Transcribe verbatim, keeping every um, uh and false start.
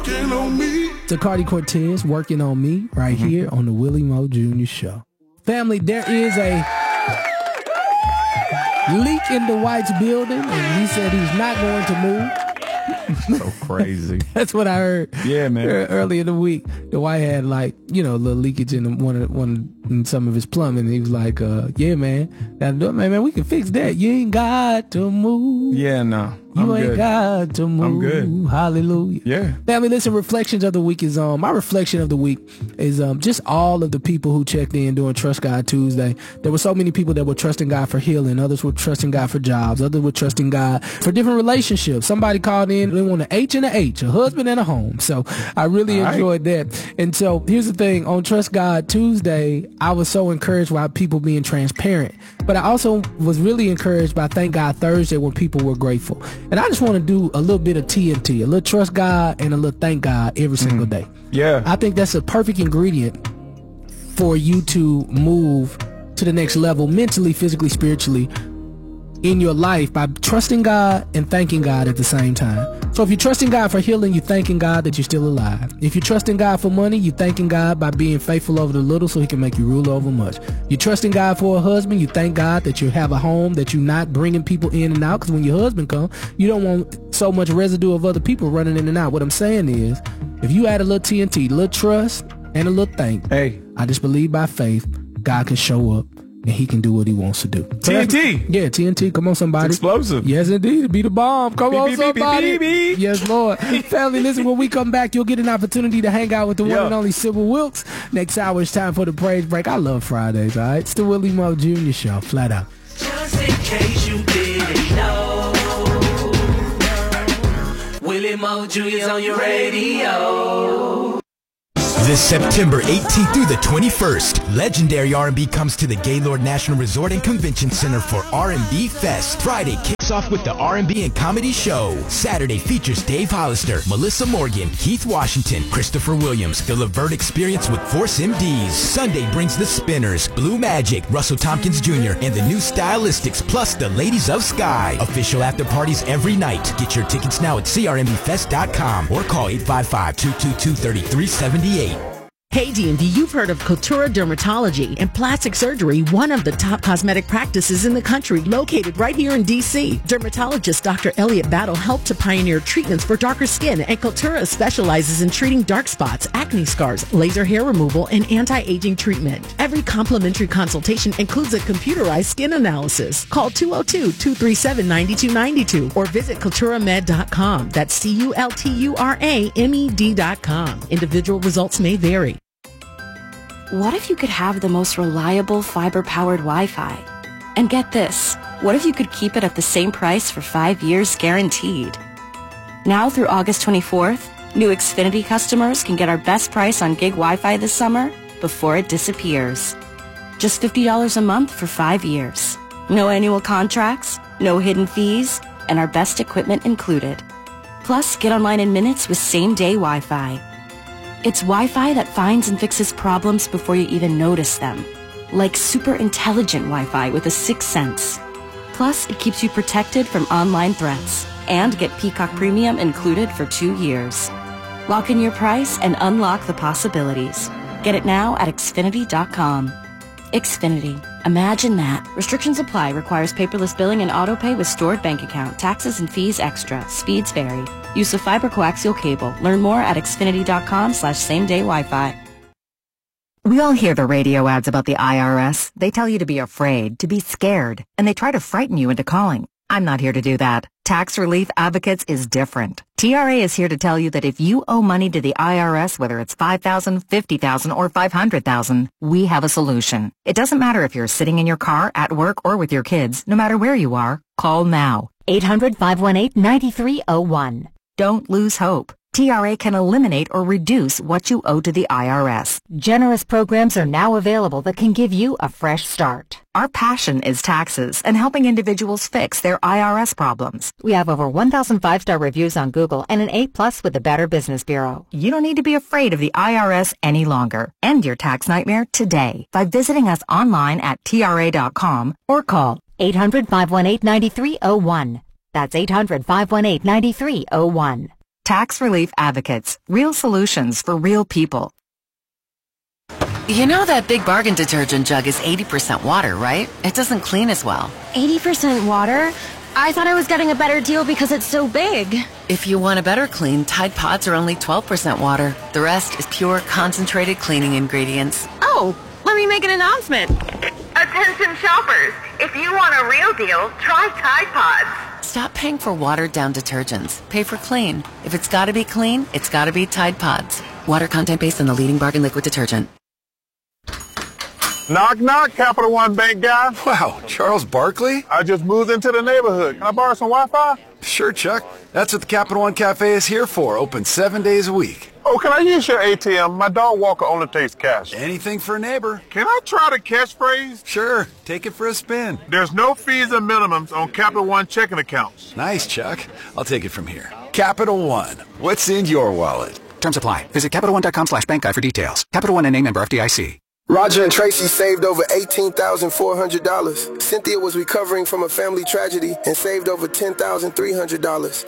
working on me. Tacardi Cortez working on me right mm-hmm. here on the Willie Moe Junior Show. Family, there is a leak in the White's building, and he said he's not going to move. So crazy. That's what I heard. Yeah, man. Early in the week, the White had like, you know, a little leakage in one of one in some of his plumbing. And he was like, uh, "Yeah, man, man, man, we can fix that. You ain't got to move. Yeah, no, you I'm ain't good. got to move. I'm good. Hallelujah. Yeah, family. Listen, reflections of the week is um my reflection of the week is um just all of the people who checked in during Trust God Tuesday. There were so many people that were trusting God for healing. Others were trusting God for jobs. Others were trusting God for different relationships. Somebody called in. They want an H and a H, a husband and a home. So I really All enjoyed right. that. And so here's the thing. On Trust God Tuesday, I was so encouraged by people being transparent. But I also was really encouraged by Thank God Thursday when people were grateful. And I just want to do a little bit of T N T, a little Trust God and a little Thank God every single mm-hmm. day. Yeah. I think that's a perfect ingredient for you to move to the next level mentally, physically, spiritually in your life by trusting God and thanking God at the same time. So if you're trusting God for healing, you're thanking God that you're still alive. If you're trusting God for money, you're thanking God by being faithful over the little so he can make you rule over much. You're trusting God for a husband, you thank God that you have a home, that you're not bringing people in and out, because when your husband comes, you don't want so much residue of other people running in and out. What I'm saying is, if you add a little T N T, a little trust, and a little thank, hey, I just believe by faith, God can show up. And he can do what he wants to do. T N T. Yeah, T N T. Come on, somebody. It's explosive. Yes, indeed. Be the bomb. Come beep, on, beep, somebody. Beep, beep, beep. Yes, Lord. Family, listen, when we come back, you'll get an opportunity to hang out with the one yeah. and only Sybil Wilkes. Next hour, it's time for the praise break. I love Fridays, all right? It's the Willie Moe Junior Show. Flat out. Just in case you didn't know, Willie Moe Junior's on your radio. This September eighteenth through the twenty-first, legendary R and B comes to the Gaylord National Resort and Convention Center for R and B Fest. Friday kicks off with the R and B and Comedy Show. Saturday features Dave Hollister, Melissa Morgan, Keith Washington, Christopher Williams, the Levert Experience with Force M Ds. Sunday brings the Spinners, Blue Magic, Russell Tompkins Junior, and the New Stylistics, plus the Ladies of Sky. Official after parties every night. Get your tickets now at c r m b fest dot com or call eight five five, two two two, three three seven eight. Hey D and D, you've heard of Cultura Dermatology and Plastic Surgery, one of the top cosmetic practices in the country, located right here in D C. Dermatologist Doctor Elliot Battle helped to pioneer treatments for darker skin, and Cultura specializes in treating dark spots, acne scars, laser hair removal, and anti-aging treatment. Every complimentary consultation includes a computerized skin analysis. Call two oh two, two three seven, nine two nine two or visit cultura med dot com. That's C U L T U R A M E D dot com. Individual results may vary. What if you could have the most reliable fiber-powered Wi-Fi? And get this, what if you could keep it at the same price for five years guaranteed? Now through August twenty-fourth, new Xfinity customers can get our best price on gig Wi-Fi this summer before it disappears. Just fifty dollars a month for five years. No annual contracts, no hidden fees, and our best equipment included. Plus, get online in minutes with same-day Wi-Fi. It's Wi-Fi that finds and fixes problems before you even notice them. Like super intelligent Wi-Fi with a sixth sense. Plus, it keeps you protected from online threats. And get Peacock Premium included for two years. Lock in your price and unlock the possibilities. Get it now at Xfinity dot com. Xfinity. Imagine that. Restrictions apply. Requires paperless billing and autopay with stored bank account. Taxes and fees extra. Speeds vary. Use of fiber coaxial cable. Learn more at Xfinity dot com slash same day Wi-Fi. We all hear the radio ads about the I R S. They tell you to be afraid, to be scared, and they try to frighten you into calling. I'm not here to do that. Tax Relief Advocates is different. T R A is here to tell you that if you owe money to the I R S, whether it's five thousand dollars, fifty thousand dollars, or five hundred thousand dollars, we have a solution. It doesn't matter if you're sitting in your car, at work, or with your kids. No matter where you are, call now. eight hundred, five one eight, nine three zero one. Don't lose hope. T R A can eliminate or reduce what you owe to the I R S. Generous programs are now available that can give you a fresh start. Our passion is taxes and helping individuals fix their I R S problems. We have over one thousand five-star reviews on Google and an A plus with the Better Business Bureau. You don't need to be afraid of the I R S any longer. End your tax nightmare today by visiting us online at T R A dot com or call eight hundred, five one eight, nine three zero one. That's eight hundred, five one eight, nine three zero one. Tax Relief Advocates. Real solutions for real people. You know that Big Bargain detergent jug is eighty percent water, right? It doesn't clean as well. eighty percent water? I thought I was getting a better deal because it's so big. If you want a better clean, Tide Pods are only twelve percent water. The rest is pure, concentrated cleaning ingredients. Oh, let me make an announcement. Attention shoppers, if you want a real deal, try Tide Pods. Stop paying for watered-down detergents. Pay for clean. If it's gotta be clean, it's gotta be Tide Pods. Water content based on the leading bargain liquid detergent. Knock, knock, Capital One Bank guy. Wow, Charles Barkley? I just moved into the neighborhood. Can I borrow some Wi-Fi? Sure, Chuck. That's what the Capital One Cafe is here for, open seven days a week. Oh, can I use your A T M? My dog walker only takes cash. Anything for a neighbor. Can I try the catchphrase? Sure, take it for a spin. There's no fees and minimums on Capital One checking accounts. Nice, Chuck. I'll take it from here. Capital One, what's in your wallet? Terms apply. Visit Capital One dot com slash bank guide for details. Capital One N A member F D I C. Roger and Tracy saved over eighteen thousand four hundred dollars. Cynthia was recovering from a family tragedy and saved over ten thousand three hundred dollars.